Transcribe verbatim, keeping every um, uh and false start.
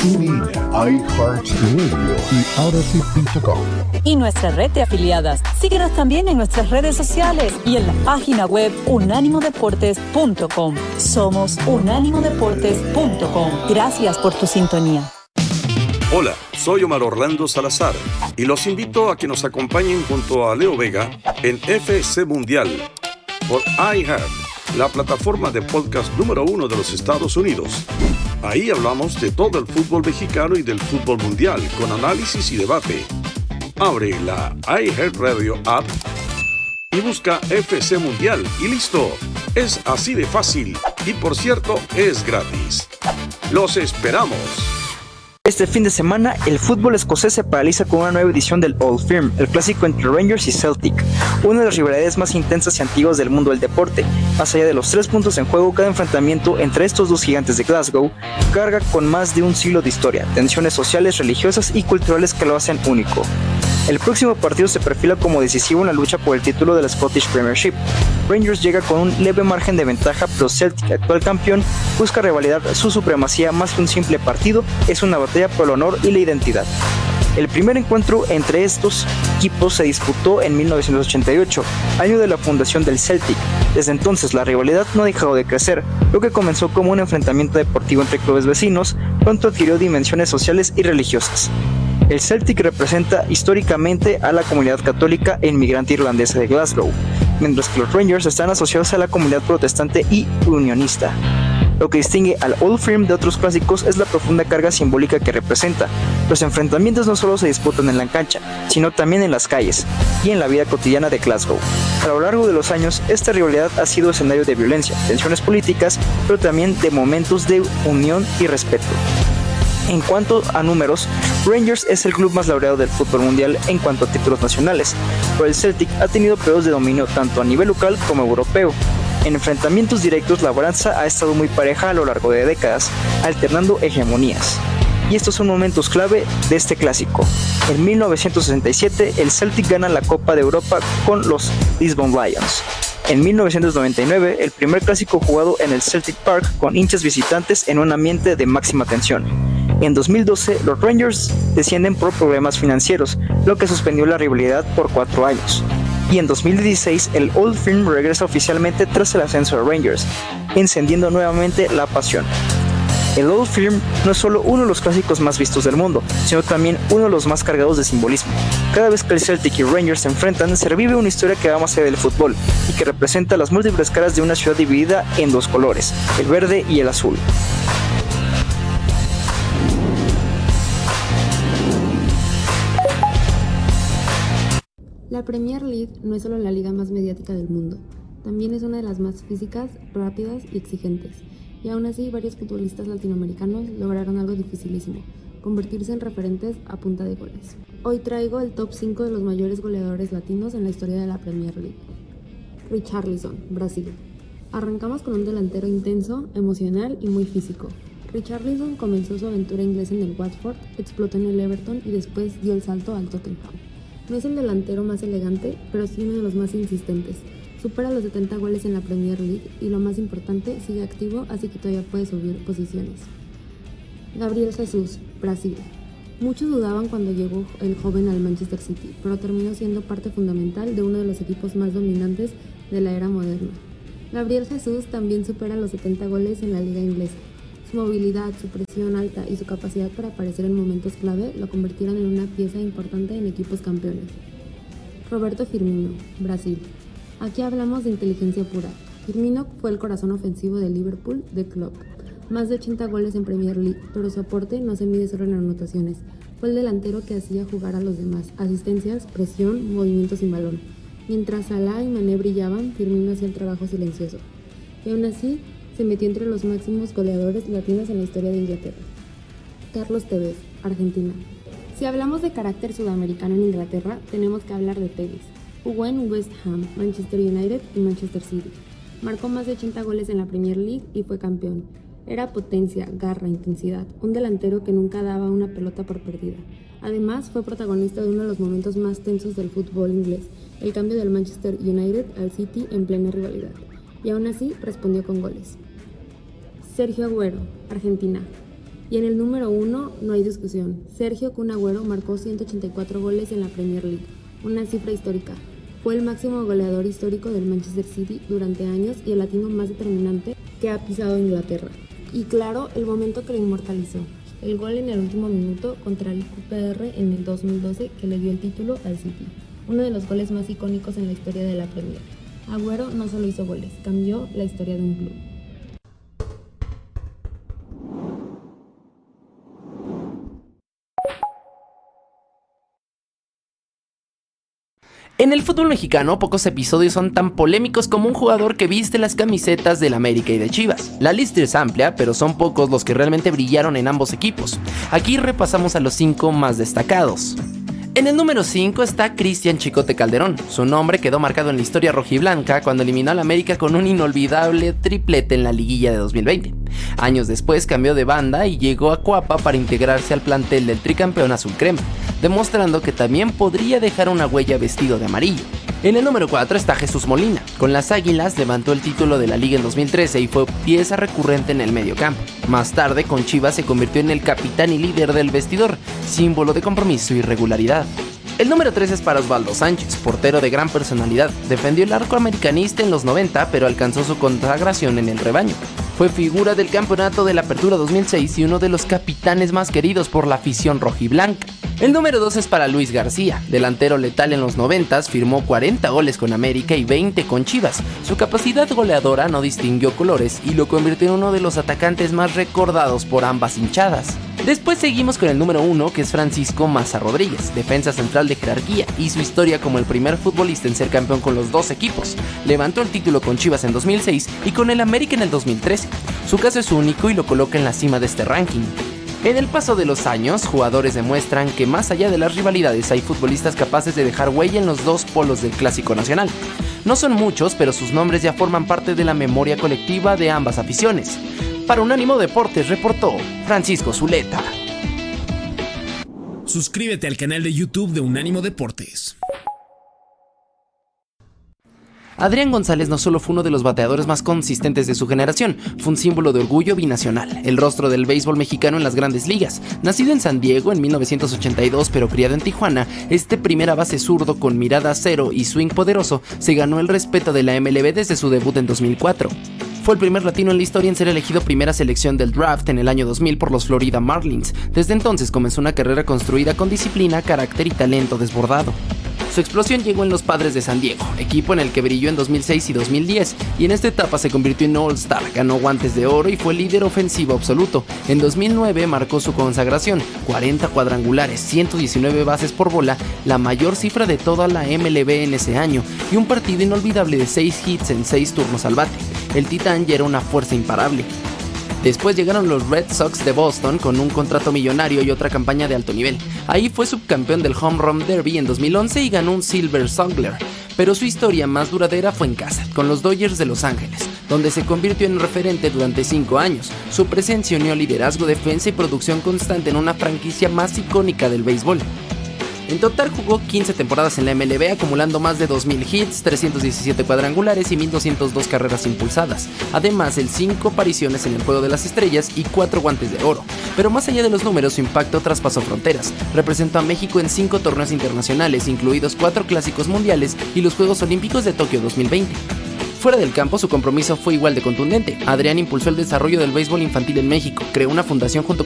TuneIn, iHeartRadio y Odyssey punto com. Y nuestra red de afiliadas. Síguenos también en nuestras redes sociales y en la página web unánimo deportes punto com. Somos unánimo deportes punto com. Gracias por tu sintonía. Hola, soy Omar Orlando Salazar y los invito a que nos acompañen junto a Leo Vega en F C Mundial por iHeart, la plataforma de podcast número uno de los Estados Unidos. Ahí hablamos de todo el fútbol mexicano y del fútbol mundial con análisis y debate. Abre la iHeartRadio app y busca F C Mundial y listo. Es así de fácil y, por cierto, es gratis. ¡Los esperamos! Este fin de semana, el fútbol escocés se paraliza con una nueva edición del Old Firm, el clásico entre Rangers y Celtic, una de las rivalidades más intensas y antiguas del mundo del deporte. Más allá de los tres puntos en juego, cada enfrentamiento entre estos dos gigantes de Glasgow carga con más de un siglo de historia, tensiones sociales, religiosas y culturales que lo hacen único. El próximo partido se perfila como decisivo en la lucha por el título de la Scottish Premiership. Rangers llega con un leve margen de ventaja, pero Celtic, actual campeón, busca revalidar su supremacía. Más que un simple partido, es una batalla por el honor y la identidad. El primer encuentro entre estos equipos se disputó en mil novecientos ochenta y ocho, año de la fundación del Celtic. Desde entonces la rivalidad no ha dejado de crecer. Lo que comenzó como un enfrentamiento deportivo entre clubes vecinos, pronto adquirió dimensiones sociales y religiosas. El Celtic representa históricamente a la comunidad católica e inmigrante irlandesa de Glasgow, mientras que los Rangers están asociados a la comunidad protestante y unionista. Lo que distingue al Old Firm de otros clásicos es la profunda carga simbólica que representa. Los enfrentamientos no solo se disputan en la cancha, sino también en las calles y en la vida cotidiana de Glasgow. A lo largo de los años, esta rivalidad ha sido escenario de violencia, tensiones políticas, pero también de momentos de unión y respeto. En cuanto a números, Rangers es el club más laureado del fútbol mundial en cuanto a títulos nacionales, pero el Celtic ha tenido periodos de dominio tanto a nivel local como europeo. En enfrentamientos directos, la balanza ha estado muy pareja a lo largo de décadas, alternando hegemonías. Y estos son momentos clave de este clásico. En mil novecientos sesenta y siete, el Celtic gana la Copa de Europa con los Lisbon Lions. En mil novecientos noventa y nueve, el primer clásico jugado en el Celtic Park con hinchas visitantes en un ambiente de máxima tensión. En dos mil doce, los Rangers descienden por problemas financieros, lo que suspendió la rivalidad por cuatro años. Y en dos mil dieciséis, el Old Firm regresa oficialmente tras el ascenso de Rangers, encendiendo nuevamente la pasión. El Old Firm no es solo uno de los clásicos más vistos del mundo, sino también uno de los más cargados de simbolismo. Cada vez que el Celtic y Rangers se enfrentan, se revive una historia que va más allá del fútbol y que representa las múltiples caras de una ciudad dividida en dos colores, el verde y el azul. La Premier League no es solo la liga más mediática del mundo, también es una de las más físicas, rápidas y exigentes. Y aún así, varios futbolistas latinoamericanos lograron algo dificilísimo, convertirse en referentes a punta de goles. Hoy traigo el top cinco de los mayores goleadores latinos en la historia de la Premier League. Richarlison, Brasil. Arrancamos con un delantero intenso, emocional y muy físico. Richarlison comenzó su aventura inglesa en el Watford, explotó en el Everton y después dio el salto al Tottenham. No es el delantero más elegante, pero sí uno de los más insistentes. Supera los setenta goles en la Premier League y lo más importante, sigue activo, así que todavía puede subir posiciones. Gabriel Jesús, Brasil. Muchos dudaban cuando llegó el joven al Manchester City, pero terminó siendo parte fundamental de uno de los equipos más dominantes de la era moderna. Gabriel Jesús también supera los setenta goles en la liga inglesa. Su movilidad, su presión alta y su capacidad para aparecer en momentos clave lo convirtieron en una pieza importante en equipos campeones. Roberto Firmino, Brasil. Aquí hablamos de inteligencia pura. Firmino fue el corazón ofensivo del Liverpool de Klopp. Más de ochenta goles en Premier League, pero su aporte no se mide solo en anotaciones. Fue el delantero que hacía jugar a los demás. Asistencias, presión, movimientos sin balón. Mientras Salah y Mané brillaban, Firmino hacía el trabajo silencioso. Y aún así, se metió entre los máximos goleadores latinos en la historia de Inglaterra. Carlos Tevez, Argentina. Si hablamos de carácter sudamericano en Inglaterra, tenemos que hablar de Tevez. Jugó en West Ham, Manchester United y Manchester City. Marcó más de ochenta goles en la Premier League y fue campeón. Era potencia, garra, intensidad, un delantero que nunca daba una pelota por perdida. Además, fue protagonista de uno de los momentos más tensos del fútbol inglés, el cambio del Manchester United al City en plena rivalidad. Y aún así, respondió con goles. Sergio Agüero, Argentina. Y en el número uno, hay discusión. Sergio Kun Agüero marcó ciento ochenta y cuatro goles en la Premier League, una cifra histórica. Fue el máximo goleador histórico del Manchester City durante años y el latino más determinante que ha pisado Inglaterra. Y claro, el momento que lo inmortalizó, el gol en el último minuto contra el Q P R en el dos mil doce que le dio el título al City, uno de los goles más icónicos en la historia de la Premier. Agüero no solo hizo goles, cambió la historia de un club. En el fútbol mexicano, pocos episodios son tan polémicos como un jugador que viste las camisetas del América y de Chivas. La lista es amplia, pero son pocos los que realmente brillaron en ambos equipos. Aquí repasamos a los cinco más destacados. En el número cinco está Cristian Chicote Calderón. Su nombre quedó marcado en la historia rojiblanca cuando eliminó al América con un inolvidable triplete en la liguilla de dos mil veinte. Años después cambió de banda y llegó a Cuapa para integrarse al plantel del tricampeón azul crema, demostrando que también podría dejar una huella vestido de amarillo. En el número cuatro está Jesús Molina. Con las Águilas levantó el título de la Liga en dos mil trece y fue pieza recurrente en el mediocampo. Más tarde, con Chivas se convirtió en el capitán y líder del vestidor, símbolo de compromiso y regularidad. El número tres es para Osvaldo Sánchez, portero de gran personalidad. Defendió el arco americanista en los noventa, pero alcanzó su consagración en el rebaño. Fue figura del campeonato de la Apertura dos mil seis y uno de los capitanes más queridos por la afición rojiblanca. El número dos es para Luis García, delantero letal en los noventas, firmó cuarenta goles con América y veinte con Chivas. Su capacidad goleadora no distinguió colores y lo convirtió en uno de los atacantes más recordados por ambas hinchadas. Después seguimos con el número uno, que es Francisco Maza Rodríguez, defensa central de jerarquía, y su historia como el primer futbolista en ser campeón con los dos equipos. Levantó el título con Chivas en dos mil seis y con el América en el dos mil trece. Su caso es único y lo coloca en la cima de este ranking. En el paso de los años, jugadores demuestran que más allá de las rivalidades hay futbolistas capaces de dejar huella en los dos polos del clásico nacional. No son muchos, pero sus nombres ya forman parte de la memoria colectiva de ambas aficiones. Para Unánimo Deportes reportó Francisco Zuleta. Suscríbete al canal de YouTube de Unánimo Deportes. Adrián González no solo fue uno de los bateadores más consistentes de su generación, fue un símbolo de orgullo binacional, el rostro del béisbol mexicano en las grandes ligas. Nacido en San Diego en mil novecientos ochenta y dos pero criado en Tijuana, este primera base zurdo con mirada cero y swing poderoso se ganó el respeto de la M L B desde su debut en dos mil cuatro. Fue el primer latino en la historia en ser elegido primera selección del draft en el año dos mil por los Florida Marlins. Desde entonces comenzó una carrera construida con disciplina, carácter y talento desbordado. Su explosión llegó en los Padres de San Diego, equipo en el que brilló en dos mil seis y dos mil diez, y en esta etapa se convirtió en All-Star, ganó guantes de oro y fue líder ofensivo absoluto. En dos mil nueve marcó su consagración, cuarenta cuadrangulares, ciento diecinueve bases por bola, la mayor cifra de toda la M L B en ese año, y un partido inolvidable de seis hits en seis turnos al bate. El titán ya era una fuerza imparable. Después llegaron los Red Sox de Boston con un contrato millonario y otra campaña de alto nivel. Ahí fue subcampeón del Home Run Derby en dos mil once y ganó un Silver Slugger. Pero su historia más duradera fue en casa, con los Dodgers de Los Ángeles, donde se convirtió en referente durante cinco años. Su presencia unió liderazgo, defensa y producción constante en una franquicia más icónica del béisbol. En total jugó quince temporadas en la M L B, acumulando más de dos mil hits, trescientos diecisiete cuadrangulares y mil doscientas dos carreras impulsadas. Además, el cinco apariciones en el Juego de las Estrellas y cuatro guantes de oro. Pero más allá de los números, su impacto traspasó fronteras. Representó a México en cinco torneos internacionales, incluidos cuatro clásicos mundiales y los Juegos Olímpicos de Tokio dos mil veinte. Fuera del campo, su compromiso fue igual de contundente. Adrián impulsó el desarrollo del béisbol infantil en México, creó una fundación junto